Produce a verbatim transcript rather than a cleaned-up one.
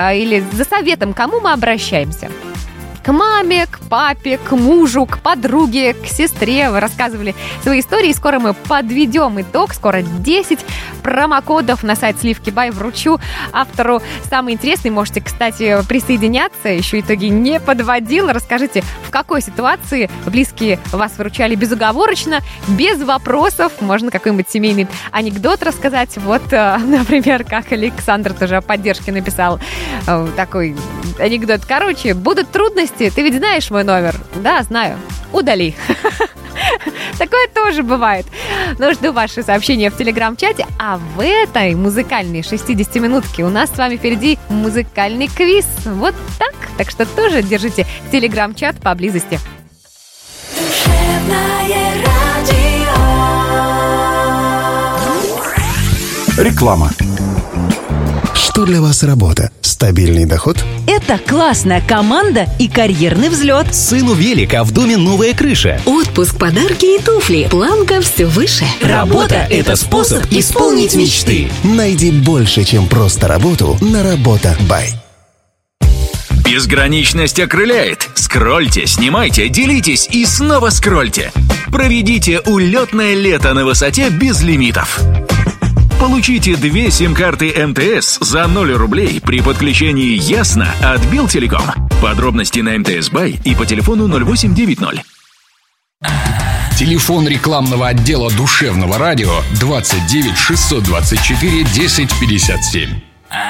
или за советом, к кому мы обращаемся? К маме, к папе, к мужу, к подруге, к сестре. Вы рассказывали свои истории. Скоро мы подведем итог. Скоро десять промокодов на сайт Сливки Бай вручу автору. Самый интересный. Можете, кстати, присоединяться. Еще итоги не подводил. Расскажите, в какой ситуации близкие вас выручали безоговорочно, без вопросов. Можно какой-нибудь семейный анекдот рассказать. Вот, например, как Александр тоже о поддержке написал такой анекдот. Короче, будут трудности. Ты ведь знаешь мой номер? Да, знаю. Удали. Такое тоже бывает. Но жду ваши сообщения в телеграм-чате. А в этой музыкальной шестидесятиминутке у нас с вами впереди музыкальный квиз. Вот так. Так что тоже держите телеграм-чат поблизости. Реклама. Что для вас работа? Стабильный доход? Это классная команда и карьерный взлет. Сыну велика, в доме новая крыша. Отпуск, подарки и туфли. Планка все выше. Работа – это способ исполнить мечты. Найди больше, чем просто работу на Работа Бай. Безграничность окрыляет. Скрольте, снимайте, делитесь и снова скрольте. Проведите улетное лето на высоте без лимитов. Получите две сим-карты эм тэ эс за ноль рублей при подключении «Ясно» от Белтелеком. Подробности на эм тэ эс Бай и по телефону ноль восемь девять ноль. Телефон рекламного отдела душевного радио двадцать девять шестьсот двадцать четыре десять пятьдесят семь.